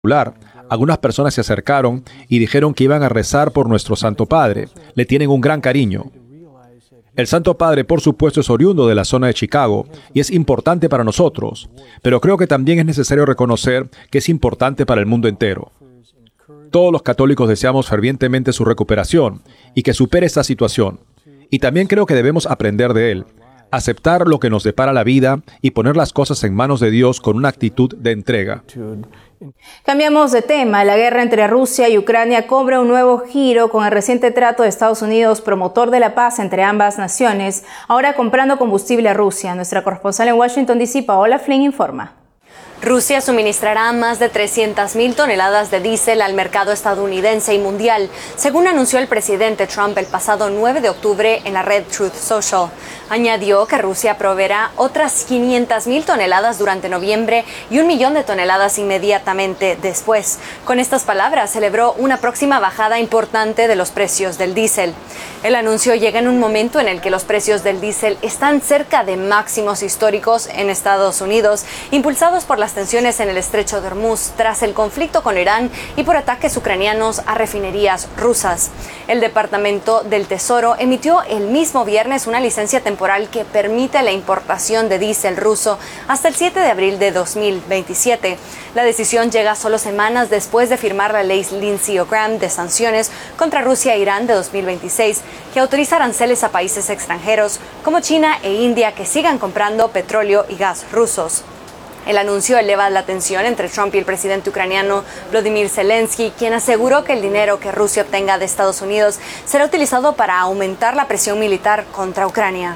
Algunas personas se acercaron y dijeron que iban a rezar por nuestro Santo Padre. Le tienen un gran cariño. El Santo Padre, por supuesto, es oriundo de la zona de Chicago y es importante para nosotros, pero creo que también es necesario reconocer que es importante para el mundo entero. Todos los católicos deseamos fervientemente su recuperación y que supere esta situación. Y también creo que debemos aprender de él, aceptar lo que nos depara la vida y poner las cosas en manos de Dios con una actitud de entrega. Cambiamos de tema. La guerra entre Rusia y Ucrania cobra un nuevo giro con el reciente trato de Estados Unidos, promotor de la paz entre ambas naciones, ahora comprando combustible a Rusia. Nuestra corresponsal en Washington, D.C., Paola Flynn, informa. Rusia suministrará más de 300.000 toneladas de diésel al mercado estadounidense y mundial, según anunció el presidente Trump el pasado 9 de octubre en la red Truth Social. Añadió que Rusia proveerá otras 500.000 toneladas durante noviembre y 1 millón de toneladas inmediatamente después. Con estas palabras celebró una próxima bajada importante de los precios del diésel. El anuncio llega en un momento en el que los precios del diésel están cerca de máximos históricos en Estados Unidos, impulsados por las tensiones en el estrecho de Hormuz tras el conflicto con Irán y por ataques ucranianos a refinerías rusas. El Departamento del Tesoro emitió el mismo viernes una licencia temporal que permite la importación de diésel ruso hasta el 7 de abril de 2027. La decisión llega solo semanas después de firmar la ley Lindsey-Graham de sanciones contra Rusia e Irán de 2026, que autoriza aranceles a países extranjeros como China e India que sigan comprando petróleo y gas rusos. El anuncio eleva la tensión entre Trump y el presidente ucraniano Volodymyr Zelensky, quien aseguró que el dinero que Rusia obtenga de Estados Unidos será utilizado para aumentar la presión militar contra Ucrania.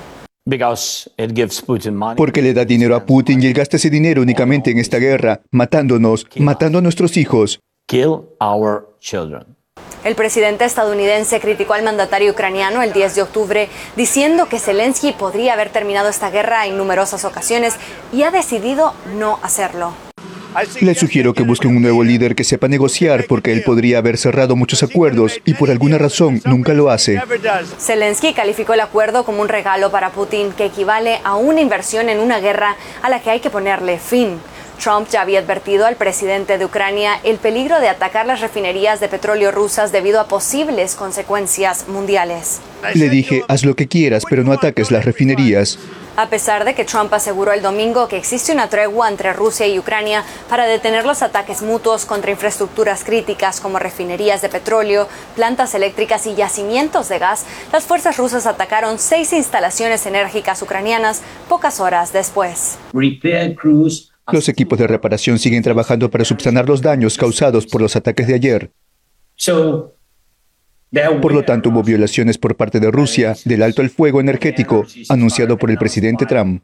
Porque le da dinero a Putin y él gasta ese dinero únicamente en esta guerra, matándonos, matando a nuestros hijos. El presidente estadounidense criticó al mandatario ucraniano el 10 de octubre, diciendo que Zelensky podría haber terminado esta guerra en numerosas ocasiones y ha decidido no hacerlo. Le sugiero que busquen un nuevo líder que sepa negociar, porque él podría haber cerrado muchos acuerdos y por alguna razón nunca lo hace. Zelensky calificó el acuerdo como un regalo para Putin, que equivale a una inversión en una guerra a la que hay que ponerle fin. Trump ya había advertido al presidente de Ucrania el peligro de atacar las refinerías de petróleo rusas debido a posibles consecuencias mundiales. Le dije, haz lo que quieras, pero no ataques las refinerías. A pesar de que Trump aseguró el domingo que existe una tregua entre Rusia y Ucrania para detener los ataques mutuos contra infraestructuras críticas como refinerías de petróleo, plantas eléctricas y yacimientos de gas, las fuerzas rusas atacaron 6 instalaciones enérgicas ucranianas pocas horas después. Los equipos de reparación siguen trabajando para subsanar los daños causados por los ataques de ayer. Por lo tanto, hubo violaciones por parte de Rusia del alto el fuego energético anunciado por el presidente Trump.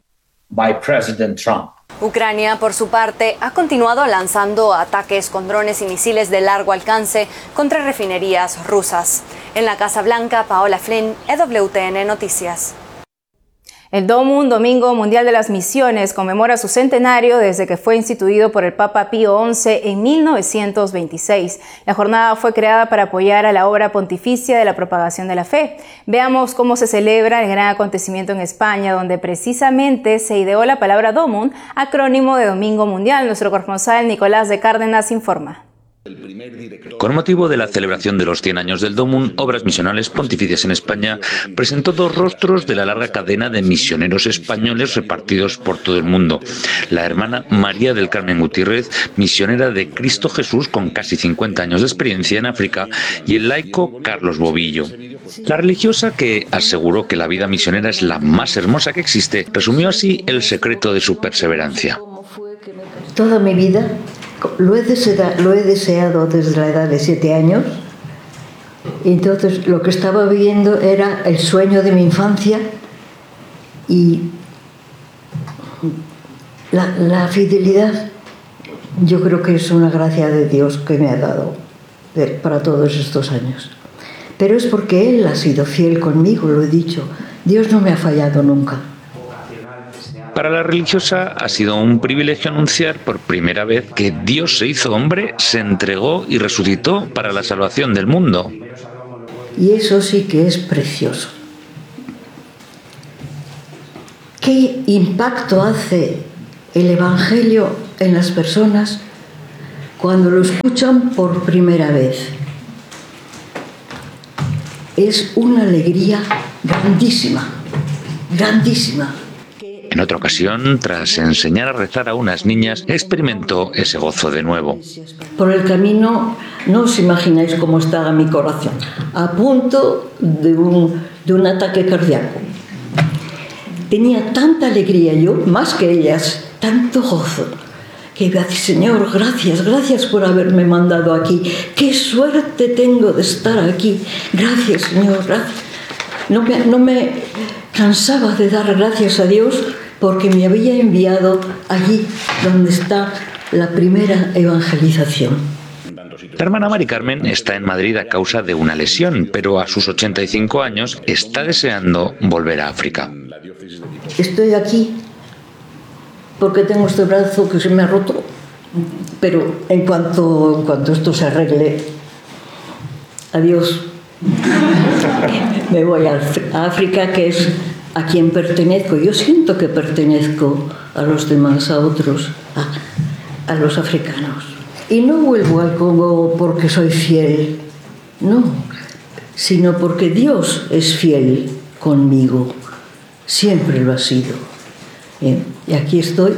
Ucrania, por su parte, ha continuado lanzando ataques con drones y misiles de largo alcance contra refinerías rusas. En la Casa Blanca, Paola Flynn, EWTN Noticias. El DOMUN, Domingo Mundial de las Misiones, conmemora su centenario desde que fue instituido por el Papa Pío XI en 1926. La jornada fue creada para apoyar a la obra pontificia de la propagación de la fe. Veamos cómo se celebra el gran acontecimiento en España, donde precisamente se ideó la palabra DOMUN, acrónimo de Domingo Mundial. Nuestro corresponsal Nicolás de Cárdenas informa. Con motivo de la celebración de los 100 años del DOMUN, Obras Misionales Pontificias en España presentó 2 rostros de la larga cadena de misioneros españoles repartidos por todo el mundo. La hermana María del Carmen Gutiérrez, misionera de Cristo Jesús con casi 50 años de experiencia en África, y el laico Carlos Bobillo. La religiosa, que aseguró que la vida misionera es la más hermosa que existe, resumió así el secreto de su perseverancia. Toda mi vida lo he deseado desde la edad de 7 años. Entonces lo que estaba viviendo era el sueño de mi infancia y la fidelidad. Yo creo que es una gracia de Dios que me ha dado para todos estos años. Pero es porque Él ha sido fiel conmigo, lo he dicho. Dios no me ha fallado nunca. Para la religiosa ha sido un privilegio anunciar por primera vez que Dios se hizo hombre, se entregó y resucitó para la salvación del mundo. Y eso sí que es precioso. ¿Qué impacto hace el Evangelio en las personas cuando lo escuchan por primera vez. Es una alegría grandísima, grandísima. En otra ocasión, tras enseñar a rezar a unas niñas, experimentó ese gozo de nuevo. Por el camino, no os imagináis cómo estaba mi corazón, a punto de un ataque cardíaco. Tenía tanta alegría yo, más que ellas, tanto gozo, que iba a decir: Señor, gracias, gracias por haberme mandado aquí. Qué suerte tengo de estar aquí. Gracias, Señor, gracias. No me cansaba de dar gracias a Dios porque me había enviado allí donde está la primera evangelización. La hermana Mari Carmen está en Madrid a causa de una lesión, pero a sus 85 años está deseando volver a África. Estoy aquí porque tengo este brazo que se me ha roto, pero en cuanto esto se arregle, adiós. Me voy a África, que es a quien pertenezco. Yo siento que pertenezco a los demás, a otros, a los africanos. Y no vuelvo al Congo porque soy fiel, no, sino porque Dios es fiel conmigo. Siempre lo ha sido. Y aquí estoy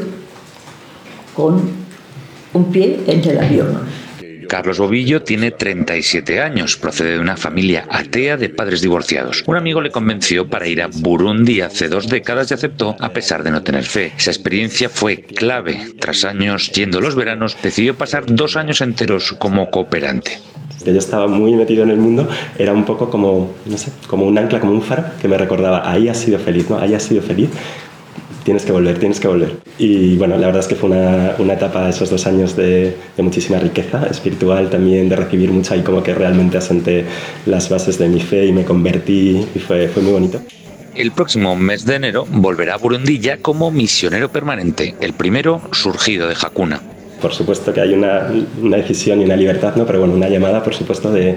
con un pie en el avión. Carlos Bobillo tiene 37 años, procede de una familia atea de padres divorciados. Un amigo le convenció para ir a Burundi hace 2 décadas y aceptó a pesar de no tener fe. Esa experiencia fue clave. Tras años yendo los veranos, decidió pasar 2 años enteros como cooperante. Yo estaba muy metido en el mundo, era un poco como, no sé, como un ancla, como un faro que me recordaba: ahí has sido feliz, ¿no? Ahí has sido feliz. Tienes que volver, tienes que volver. Y bueno, la verdad es que fue una etapa, esos 2 años de muchísima riqueza espiritual, también de recibir mucho, y como que realmente asenté las bases de mi fe y me convertí, y fue muy bonito. El próximo mes de enero volverá a Burundi ya como misionero permanente, el primero surgido de Hakuna. Por supuesto que hay una decisión y una libertad, ¿no? Pero bueno, una llamada, por supuesto, de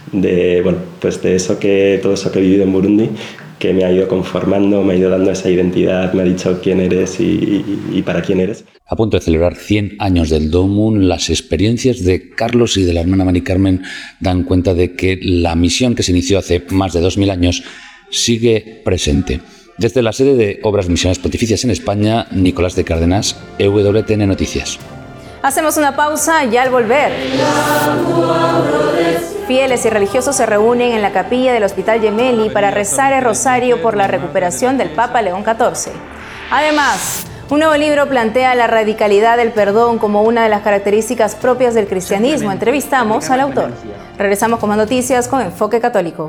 eso todo eso que he vivido en Burundi, que me ha ido conformando, me ha ido dando esa identidad, me ha dicho quién eres y para quién eres. A punto de celebrar 100 años del DOMUN, las experiencias de Carlos y de la hermana Mari Carmen dan cuenta de que la misión que se inició hace más de 2000 años sigue presente. Desde la sede de Obras Misionales Pontificias en España, Nicolás de Cárdenas, EWTN Noticias. Hacemos una pausa y al volver, fieles y religiosos se reúnen en la capilla del Hospital Gemelli para rezar el rosario por la recuperación del Papa León XIV. Además, un nuevo libro plantea la radicalidad del perdón como una de las características propias del cristianismo. Entrevistamos al autor. Regresamos con más noticias con Enfoque Católico.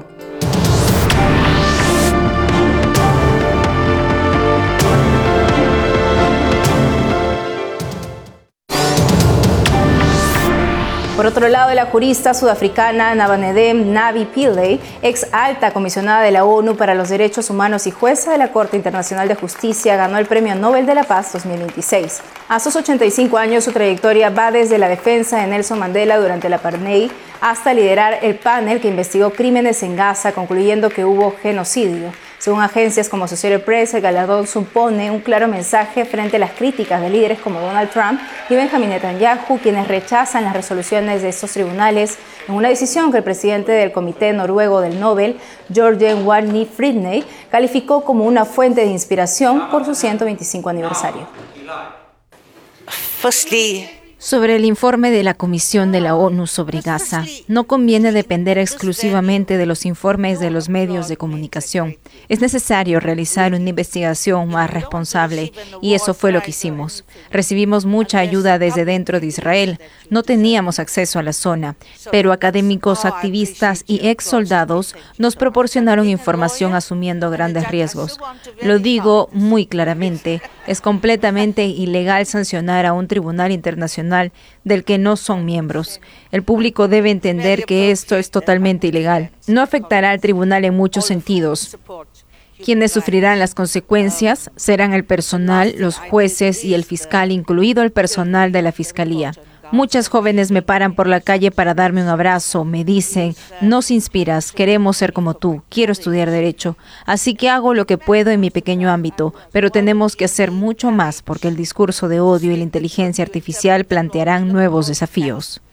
Por otro lado, la jurista sudafricana Nabanedem Navi-Pillay, ex alta comisionada de la ONU para los Derechos Humanos y jueza de la Corte Internacional de Justicia, ganó el Premio Nobel de la Paz 2026. A sus 85 años, su trayectoria va desde la defensa de Nelson Mandela durante el apartheid hasta liderar el panel que investigó crímenes en Gaza, concluyendo que hubo genocidio. Según agencias como Associated Press, el galardón supone un claro mensaje frente a las críticas de líderes como Donald Trump y Benjamin Netanyahu, quienes rechazan las resoluciones de estos tribunales en una decisión que el presidente del Comité Noruego del Nobel, Jorgen Warni Fridney, calificó como una fuente de inspiración por su 125 aniversario. Sobre el informe de la Comisión de la ONU sobre Gaza, no conviene depender exclusivamente de los informes de los medios de comunicación. Es necesario realizar una investigación más responsable, y eso fue lo que hicimos. Recibimos mucha ayuda desde dentro de Israel. No teníamos acceso a la zona, pero académicos, activistas y ex soldados nos proporcionaron información asumiendo grandes riesgos. Lo digo muy claramente, es completamente ilegal sancionar a un tribunal internacional del que no son miembros. El público debe entender que esto es totalmente ilegal. No afectará al tribunal en muchos sentidos. Quienes sufrirán las consecuencias serán el personal, los jueces y el fiscal, incluido el personal de la fiscalía. Muchas jóvenes me paran por la calle para darme un abrazo, me dicen, nos inspiras, queremos ser como tú, quiero estudiar Derecho. Así que hago lo que puedo en mi pequeño ámbito, pero tenemos que hacer mucho más porque el discurso de odio y la inteligencia artificial plantearán nuevos desafíos.